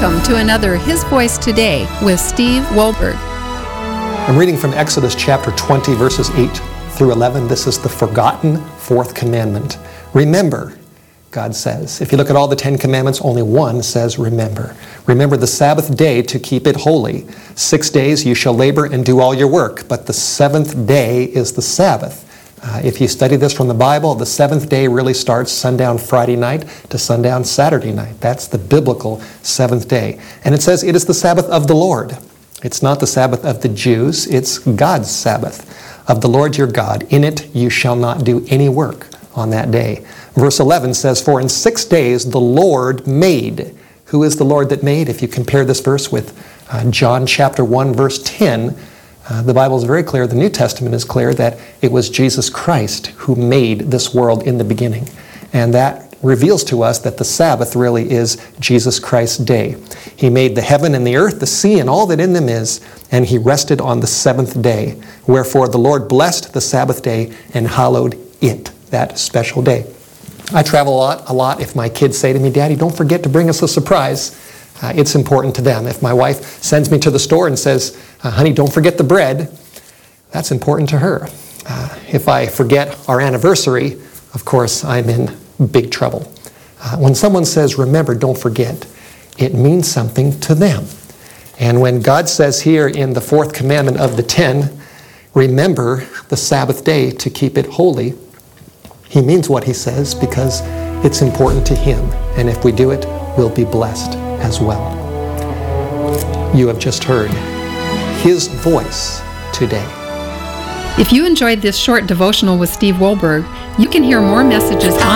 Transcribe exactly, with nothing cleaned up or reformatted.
Welcome to another His Voice Today with Steve Wohlberg. I'm reading from Exodus chapter twenty, verses eight through eleven. This is the forgotten fourth commandment. Remember, God says. If you look at all the Ten Commandments, only one says remember. Remember the Sabbath day to keep it holy. Six days you shall labor and do all your work, but the seventh day is the Sabbath. Uh, if you study this from the Bible, the seventh day really starts sundown Friday night to sundown Saturday night. That's the biblical seventh day. And it says it is the Sabbath of the Lord. It's not the Sabbath of the Jews, it's God's Sabbath, of the Lord your God. In it you shall not do any work on that day. Verse eleven says, for in six days the Lord made. Who is the Lord that made? If you compare this verse with uh, John chapter one, verse ten, Uh, the Bible is very clear, the New Testament is clear, that it was Jesus Christ who made this world in the beginning. And that reveals to us that the Sabbath really is Jesus Christ's day. He made the heaven and the earth, the sea, and all that in them is, and He rested on the seventh day. Wherefore the Lord blessed the Sabbath day and hallowed it, that special day. I travel a lot, a lot. If my kids say to me, Daddy, don't forget to bring us a surprise, Uh, it's important to them. If my wife sends me to the store and says, uh, honey, don't forget the bread, that's important to her. Uh, if I forget our anniversary, of course, I'm in big trouble. Uh, when someone says, remember, don't forget, it means something to them. And when God says here in the fourth commandment of the ten, remember the Sabbath day to keep it holy, He means what He says because it's important to Him. And if we do it, we'll be blessed as well. You have just heard His Voice Today. If you enjoyed this short devotional with Steve Wohlberg, you can hear more messages on